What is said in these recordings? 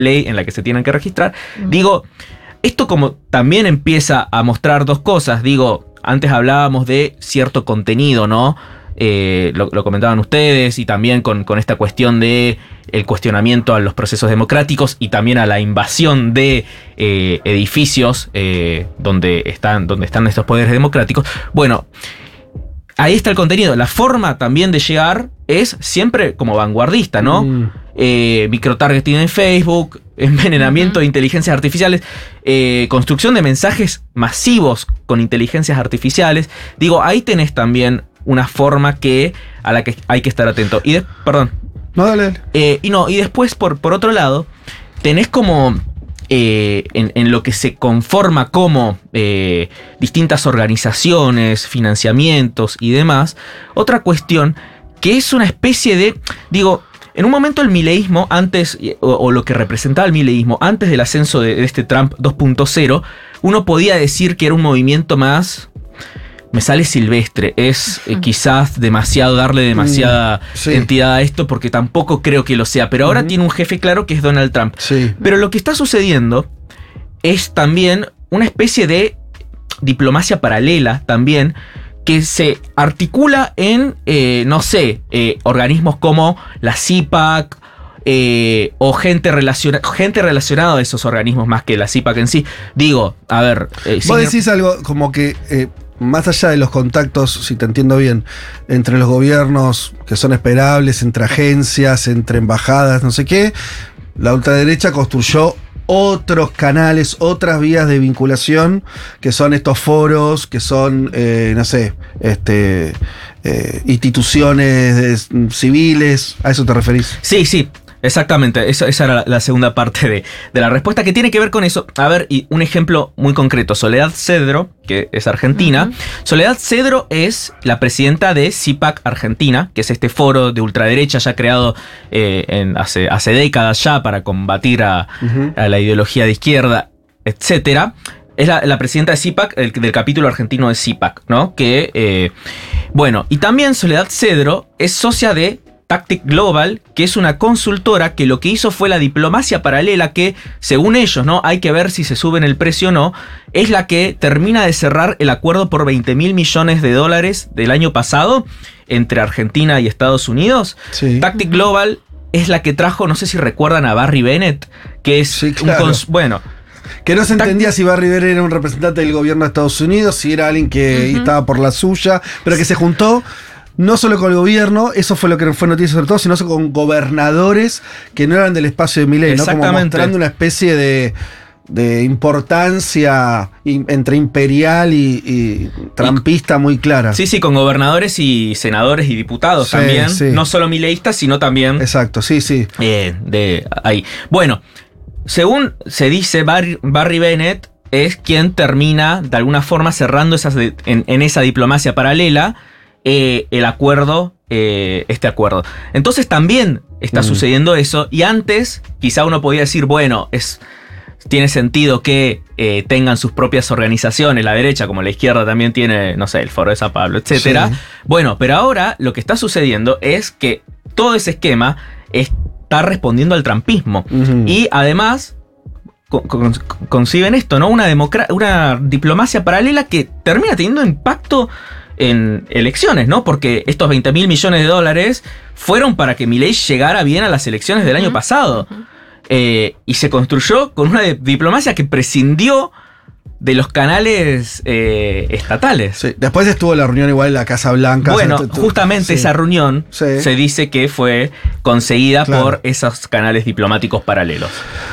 ley en la que se tienen que registrar. Digo, esto como también empieza a mostrar dos cosas. Digo, antes hablábamos de cierto contenido, ¿no? Lo comentaban ustedes, y también con esta cuestión de el cuestionamiento a los procesos democráticos y también a la invasión de edificios donde están estos poderes democráticos. Bueno, ahí está el contenido. La forma también de llegar es siempre como vanguardista, ¿no? Microtargeting en Facebook, envenenamiento de inteligencias artificiales, construcción de mensajes masivos con inteligencias artificiales. Digo, ahí tenés también una forma a la que hay que estar atento. Perdón. No, dale. Y después, por otro lado, tenés como en lo que se conforma como distintas organizaciones, financiamientos y demás, otra cuestión que es una especie de, digo, en un momento el mileísmo, antes, o lo que representaba el mileísmo, antes del ascenso de este Trump 2.0, uno podía decir que era un movimiento más, me sale silvestre, es quizás darle demasiada entidad a esto, porque tampoco creo que lo sea, pero ahora tiene un jefe claro que es Donald Trump. Sí. Pero lo que está sucediendo es también una especie de diplomacia paralela también, que se articula en, organismos como la CIPAC, o gente relacionada a esos organismos más que la CIPAC en sí. Digo, a ver... vos decís algo como que... más allá de los contactos, si te entiendo bien, entre los gobiernos que son esperables, entre agencias, entre embajadas, no sé qué, la ultraderecha construyó otros canales, otras vías de vinculación, que son estos foros, que son, instituciones civiles. ¿A eso te referís? Sí. Exactamente, esa era la segunda parte de la respuesta, que tiene que ver con eso. A ver, y un ejemplo muy concreto. Soledad Cedro, que es argentina. Soledad Cedro es la presidenta de CIPAC Argentina, que es este foro de ultraderecha ya creado hace décadas ya para combatir a la ideología de izquierda, etcétera. Es la presidenta de CIPAC, del capítulo argentino de CIPAC, ¿no? Y también Soledad Cedro es socia de Tactic Global, que es una consultora que lo que hizo fue la diplomacia paralela que, según ellos, ¿no? Hay que ver si se sube en el precio o no, es la que termina de cerrar el acuerdo por $20.000 millones del año pasado entre Argentina y Estados Unidos. Sí. Tactic Global es la que trajo, no sé si recuerdan a Barry Bennett, que es que no se entendía si Barry Bennett era un representante del gobierno de Estados Unidos, si era alguien que estaba por la suya, pero que se juntó no solo con el gobierno, eso fue lo que fue noticia sobre todo, sino con gobernadores que no eran del espacio de Milei, ¿no? Como mostrando una especie de importancia entre imperial y trumpista muy clara. Sí, con gobernadores y senadores y diputados también. Sí. No solo mileístas, sino también... Exacto, sí. De ahí. Bueno, según se dice, Barry Bennett es quien termina, de alguna forma, cerrando en esa diplomacia paralela el acuerdo, este acuerdo. Entonces también está sucediendo eso, y antes quizá uno podía decir, bueno, tiene sentido que tengan sus propias organizaciones, la derecha como la izquierda también tiene, no sé, el Foro de San Pablo, etcétera. Sí. Bueno, pero ahora lo que está sucediendo es que todo ese esquema está respondiendo al trumpismo. Y además conciben esto, ¿no? Una diplomacia paralela que termina teniendo impacto en elecciones, ¿no? Porque estos $20.000 millones fueron para que Milei llegara bien a las elecciones del año pasado. Y se construyó con una diplomacia que prescindió de los canales estatales. Sí. Después estuvo la reunión igual en la Casa Blanca. Bueno, justamente esa reunión se dice que fue conseguida por esos canales diplomáticos paralelos.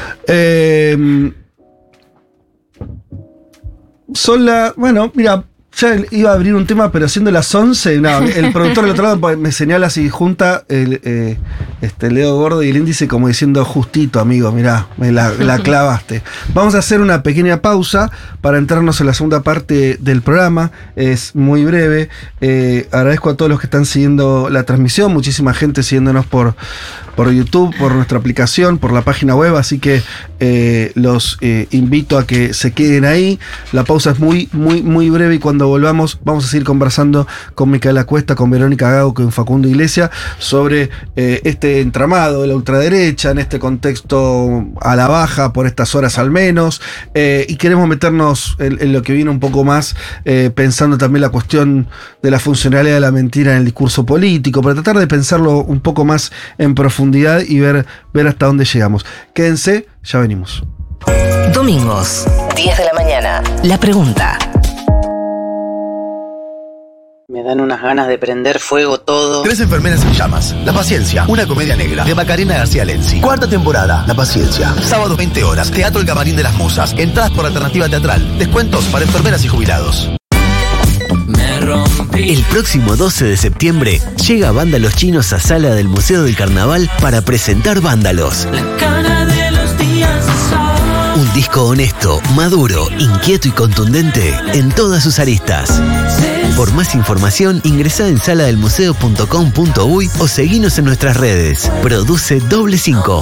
Mira, ya iba a abrir un tema, pero siendo las 11, el productor del otro lado me señala así, junta el Leo Gordo y el índice como diciendo, justito, amigo, mirá, me la clavaste. Vamos a hacer una pequeña pausa para entrarnos en la segunda parte del programa. Es muy breve. Agradezco a todos los que están siguiendo la transmisión, muchísima gente siguiéndonos por por YouTube, por nuestra aplicación, por la página web, así que los invito a que se queden ahí. La pausa es muy, muy, muy breve y cuando volvamos vamos a seguir conversando con Micaela Cuesta, con Verónica Gago, con Facundo Iglesias sobre este entramado de la ultraderecha en este contexto a la baja por estas horas al menos, y queremos meternos en lo que viene un poco más, pensando también la cuestión de la funcionalidad de la mentira en el discurso político, para tratar de pensarlo un poco más en profundidad y ver hasta dónde llegamos. Quédense, ya venimos. Domingos, 10 de la mañana. La pregunta. Me dan unas ganas de prender fuego todo. 3 enfermeras en llamas. La Paciencia, una comedia negra de Macarena García Lenzi. 4ª temporada, La Paciencia. Sábado 20 horas, Teatro El Camarín de las Musas. Entradas por alternativa teatral. Descuentos para enfermeras y jubilados. El próximo 12 de septiembre llega Vándalos Chinos a Sala del Museo del Carnaval para presentar Vándalos. Un disco honesto, maduro, inquieto y contundente en todas sus aristas. Por más información, ingresá en saladelmuseo.com.uy o seguinos en nuestras redes. Produce Doble 5.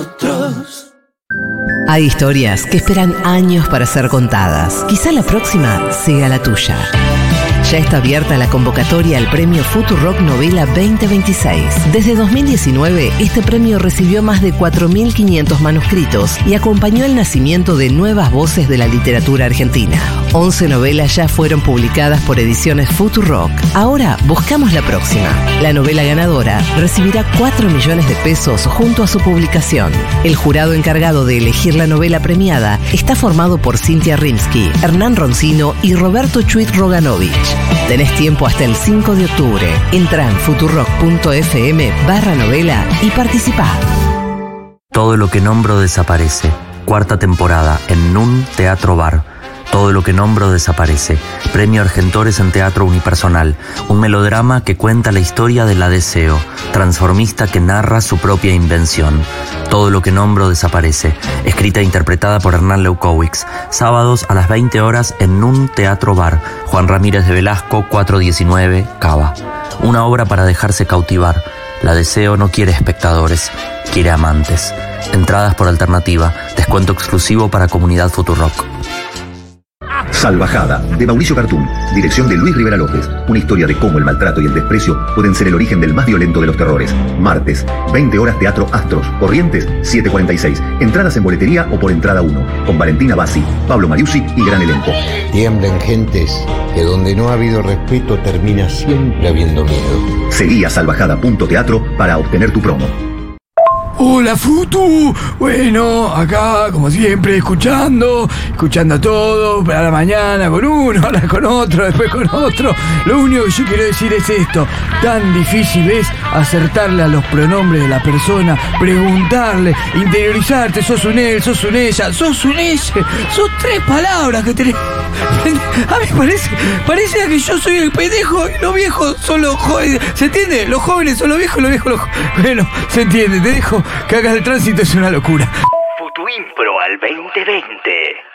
Hay historias que esperan años para ser contadas. Quizá la próxima sea la tuya. Ya está abierta la convocatoria al premio Futurock Novela 2026. Desde 2019, este premio recibió más de 4.500 manuscritos y acompañó el nacimiento de nuevas voces de la literatura argentina. 11 novelas ya fueron publicadas por Ediciones Futurock. Ahora buscamos la próxima. La novela ganadora recibirá 4 millones de pesos junto a su publicación. El jurado encargado de elegir la novela premiada está formado por Cintia Rimsky, Hernán Roncino y Roberto Chuit Roganovich. Tenés tiempo hasta el 5 de octubre. Entra en futurock.fm/novela y participá. Todo lo que nombro desaparece. 4ª temporada en NUN Teatro Bar. Todo lo que nombro desaparece. Premio Argentores en Teatro Unipersonal. Un melodrama que cuenta la historia de la Deseo, transformista que narra su propia invención. Todo lo que nombro desaparece. Escrita e interpretada por Hernán Leucowicz. Sábados a las 20 horas en NUN Teatro Bar. Juan Ramírez de Velasco, 419, Cava. Una obra para dejarse cautivar. La Deseo no quiere espectadores, quiere amantes. Entradas por alternativa. Descuento exclusivo para Comunidad Futurock. Salvajada, de Mauricio Cartún, dirección de Luis Rivera López. Una historia de cómo el maltrato y el desprecio pueden ser el origen del más violento de los terrores. Martes, 20 horas, Teatro Astros, Corrientes, 746. Entradas en boletería o por entrada 1. Con Valentina Bassi, Pablo Mariusi y gran elenco. Tiemblen gentes, que donde no ha habido respeto termina siempre habiendo miedo. Seguí a salvajada.teatro para obtener tu promo. Hola Futu, bueno, acá como siempre escuchando a todos, a la mañana con uno, ahora con otro, después con otro. Lo único que yo quiero decir es esto: tan difícil es acertarle a los pronombres de la persona, preguntarle, interiorizarte, sos un él, sos un ella, sos un ella, son 3 palabras que tenés. A mí parece que yo soy el pendejo y los viejos son los jóvenes, ¿se entiende? Los jóvenes son los viejos, los viejos los jóvenes. Bueno, se entiende, te dejo que hagas el tránsito, es una locura. Futuimpro al 2020.